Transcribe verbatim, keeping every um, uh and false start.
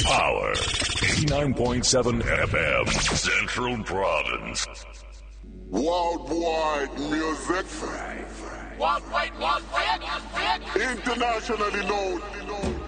Power eighty-nine point seven F M, Central Province. Worldwide music. Worldwide music. Internationally known.